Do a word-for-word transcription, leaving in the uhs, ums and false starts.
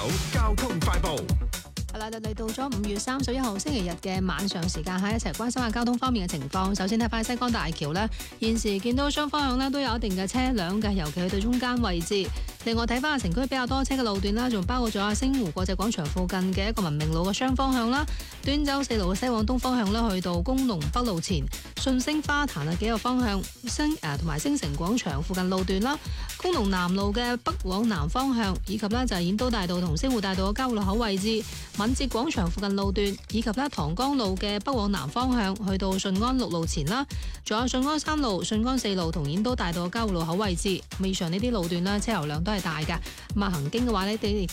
交通快報。 係啦，嚟到咗五月三十一號星期日嘅晚上時間，喺一齊關心下交通方面嘅情況。首先睇翻西江大橋呢，現時見到雙方向呢都有一定嘅車輛嘅，尤其去到中間位置。另外睇翻城區比較多車嘅路段啦，仲包括咗啊星湖國際廣場附近嘅一個文明路嘅雙方向啦，端州四路嘅西往東方向啦，去到工農北路前順星花壇啊幾個方向，星誒同埋星城廣場附近路段啦，工農南路嘅北往南方向，以及呢就係演都大道同星湖大道嘅交路口位置。敏捷廣場附近路段，以及咧塘江路嘅北往南方向，去到順安六路前啦，仲有順安三路、順安四路同演都大道嘅交匯路口位置。以上呢啲路段咧，車流量都係大㗎。咁啊，行經嘅話呢，你